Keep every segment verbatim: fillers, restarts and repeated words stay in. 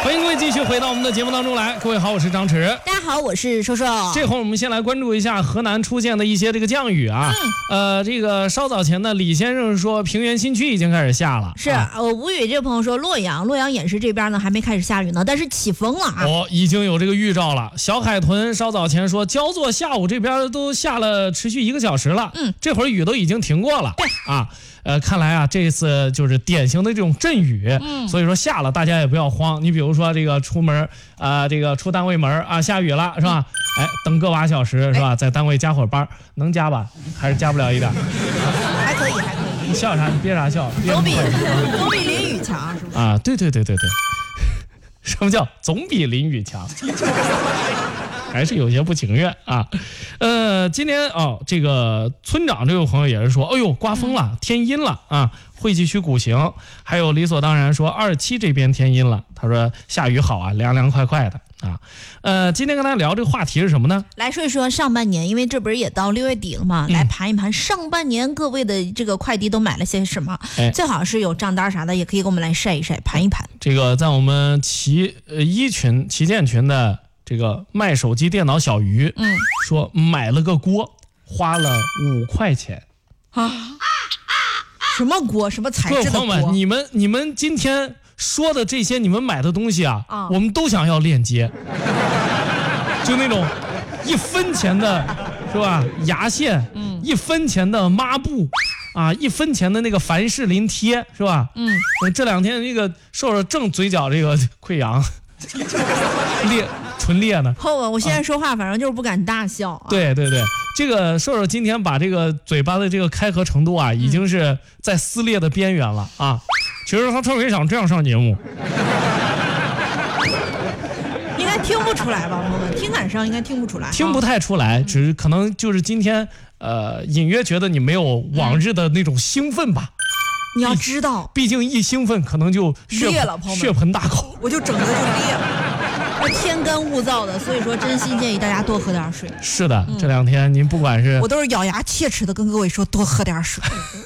欢迎各位继续回到我们的节目当中来，各位好，我是张弛。 大家好，我是瘦瘦。 这会儿我们先来关注一下河南出现的一些这个降雨啊。嗯、呃，这个稍早前呢，李先生说平原新区已经开始下了。 是，我、啊呃、吴宇这个朋友说洛阳，洛阳偃师这边呢还没开始下雨呢，但是起风了啊。 哦，已经有这个预兆了。小海豚稍早前说焦作下午这边都下了持续一个小时了。嗯，这会儿雨都已经停过了。对啊。呃，看来啊，这次就是典型的这种阵雨，嗯，所以说下了大家也不要慌。你比如说这个出门啊、呃，这个出单位门啊，下雨了是吧？哎，等个把小时是吧？在单位加会儿班，能加吧？还是加不了一点？ 还可以，还可以。 你笑啥？你憋啥笑？ 总比总比淋雨强是不是？ 啊，对对对对对。什么叫总比淋雨强？还是有些不情愿啊，呃，今天哦，这个村长这位朋友也是说，哎呦，刮风了，天阴了啊，惠济区鼓行，还有理所当然说二七这边天阴了，他说下雨好啊，凉凉快快的啊，呃，今天跟大家聊这个话题是什么呢？ 来说一说上半年，因为这不是也到六月底了嘛，嗯、来盘一盘上半年各位的这个快递都买了些什么，哎、最好是有账单啥的，也可以给我们来晒一晒，盘一盘。 这个在我们旗呃一群旗舰群的。这个卖手机电脑小鱼，嗯，说买了个锅，花了五块钱啊！什么锅？什么材质的锅？ 各位朋友们，你们你们今天说的这些，你们买的东西啊，啊我们都想要链接，就那种一分钱的，是吧？牙线，嗯，一分钱的抹布，啊，一分钱的那个凡士林贴，是吧？嗯，这两天那个瘦瘦正嘴角这个溃疡，裂。纯裂呢？ 后我现在说话，反正就是不敢大笑、啊。 对对对，这个瘦瘦今天把这个嘴巴的这个开合程度啊，已经是在撕裂的边缘了啊。其实他特别想这样上节目， 应该听不出来吧？朋友们，听感上应该听不出来， 听不太出来，啊、只是可能就是今天呃，隐约觉得你没有往日的那种兴奋吧。 嗯、你要知道， 毕竟一兴奋可能就裂了，朋友们， 血盆大口， 我就整个就裂了。天干物燥的，所以说真心建议大家多喝点水。 是的，嗯、这两天您不管是我都是咬牙切齿的跟各位说多喝点水。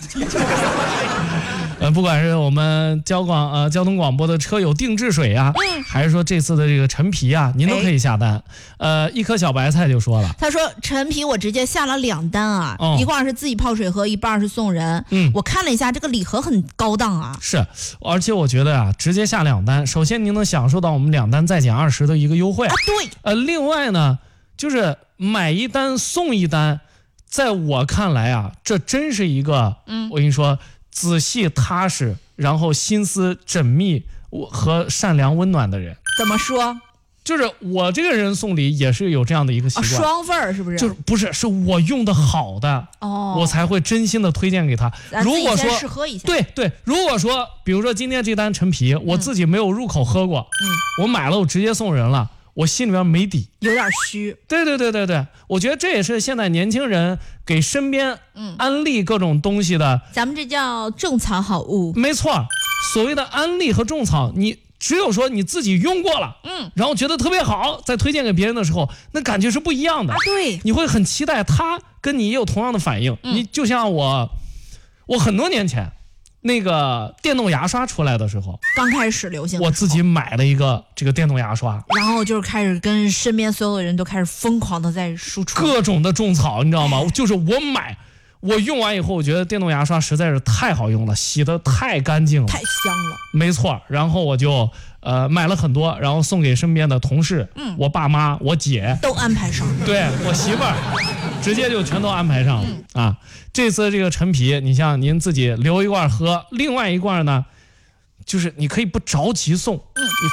呃，不管是我们交广呃交通广播的车友定制水啊，嗯、还是说这次的这个陈皮啊，您都可以下单。呃，一颗小白菜就说了， 他说陈皮我直接下了两单啊，哦、一罐是自己泡水喝，一半是送人。嗯，我看了一下这个礼盒很高档啊。 是，而且我觉得啊，直接下两单，首先您能享受到我们两单再减二十的一个优惠啊。对。 呃，另外呢，就是买一单送一单，在我看来啊，这真是一个，嗯，我跟你说。仔细踏实，然后心思缜密和善良温暖的人。 怎么说？ 就是我这个人送礼也是有这样的一个习惯， 哦、双份儿是不是？ 就是不是是我用的好的，哦，我才会真心的推荐给他。如果说试喝一下， 对对，如果说比如说今天这单陈皮，我自己没有入口喝过，嗯，我买了我直接送人了。我心里边没底， 有点虚。 对对对对对，我觉得这也是现在年轻人给身边安利各种东西的， 嗯、咱们这叫种草好物。 没错，所谓的安利和种草，你只有说你自己用过了，嗯，然后觉得特别好，再推荐给别人的时候，那感觉是不一样的。 啊，对， 你会很期待他跟你也有同样的反应。嗯、你就像我，我很多年前。那个电动牙刷出来的时候， 刚开始流行， 我自己买了一个这个电动牙刷， 然后就是开始跟身边所有的人都开始疯狂的在输出各种的种草，你知道吗？就是我买，我用完以后，我觉得电动牙刷实在是太好用了，洗得太干净了， 太香了， 没错。然后我就呃买了很多，然后送给身边的同事，嗯，我爸妈、我姐都安排上， 对我媳妇儿。直接就全都安排上了、嗯、啊！这次这个陈皮，你像您自己留一罐喝，另外一罐呢，就是你可以不着急送，嗯，你